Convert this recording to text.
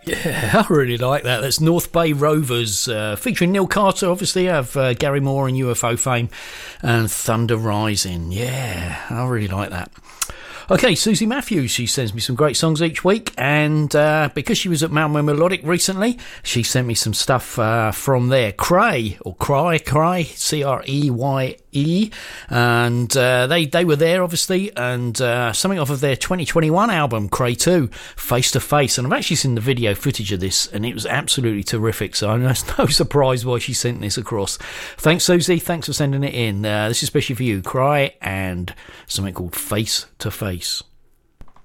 Yeah, I really like that. That's North Bay Rovers, featuring Neil Carter, obviously, have Gary Moore and UFO fame, and Thunder Rising. Yeah, I really like that. Okay, Susie Matthews, she sends me some great songs each week, and because she was at Malmo Melodic recently, she sent me some stuff from there. Cray, or Cry, C-R-E-Y-E, and they were there, obviously, and something off of their 2021 album, Cray 2, Face to Face, and I've actually seen the video footage of this, and it was absolutely terrific, so there's no surprise why she sent this across. Thanks, Susie, thanks for sending it in. This is especially for you, Cry, and something called Face to Face.